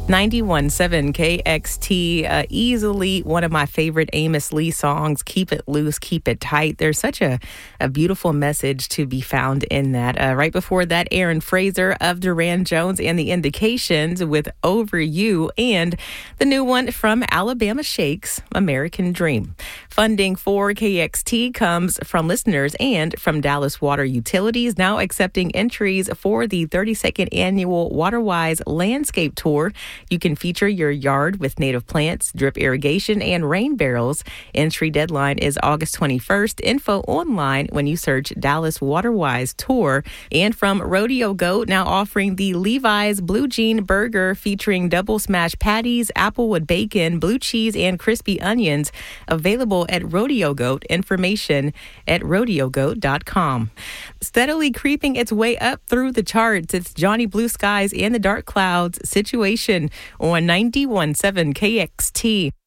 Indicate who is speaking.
Speaker 1: 91.7 KXT, easily one of my favorite Amos Lee songs, Keep It Loose, Keep It Tight. There's such a beautiful message to be found in that. Right before that, Aaron Fraser of Duran Jones and the Indications with Over You, and the new one from Alabama Shakes, American Dream. Funding for KXT comes from listeners and from Dallas Water Utilities, now accepting entries for the 32nd annual WaterWise Landscape Tour. You can feature your yard with native plants, drip irrigation, and rain barrels. Entry deadline is August 21st. Info online when you search Dallas WaterWise Tour. And from Rodeo Goat, now offering the Levi's Blue Jean Burger featuring double smash patties, applewood bacon, blue cheese, and crispy onions. Available at Rodeo Goat. Information at rodeogoat.com. Steadily creeping its way up through the charts, it's Johnny Blue Skies and the Dark Clouds, Situation on 91.7 KXT.